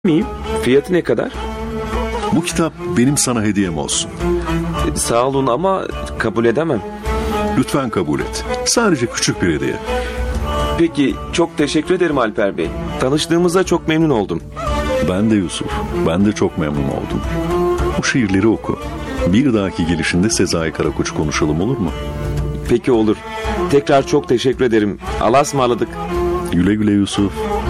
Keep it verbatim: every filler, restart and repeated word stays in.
miyim? Fiyatı ne kadar? Bu kitap benim sana hediyem olsun. E, sağ olun ama kabul edemem. Lütfen kabul et. Sadece küçük bir hediye. Peki, çok teşekkür ederim Alper Bey. Tanıştığımıza çok memnun oldum. Ben de Yusuf. Ben de çok memnun oldum. Bu şiirleri oku. Bir dahaki gelişinde Sezai Karakoç konuşalım, olur mu? Peki olur. Tekrar çok teşekkür ederim. Allah'a ısmarladık. Güle güle Yusuf.